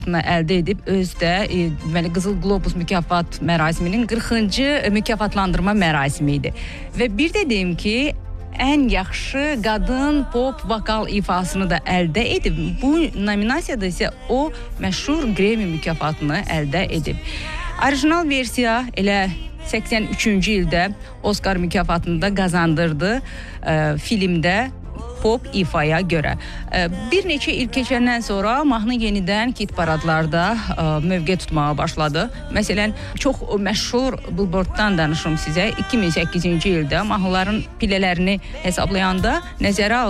əldə edib özdə deməli Qızıl Qlobus mükafat mərasiminin 40-cı mükafatlandırma mərasimi idi. Və bir də deyim ki, ən yaxşı qadın pop vokal ifasını da əldə edib. Bu nominasiyada isə o məşhur Grammy mükafatını əldə edib. Orijinal versiya elə 83-cü ildə Oscar mükafatını da qazandırdı filmdə pop ifaya görə. Bir neçə il keçəndən sonra mahnı yenidən hit paradlarda mövqe tutmağa başladı. Məsələn, çox məşhur Billboard-dan danışım sizə. 2008-ci ildə mahnıların pillələrini hesablayanda nəzərə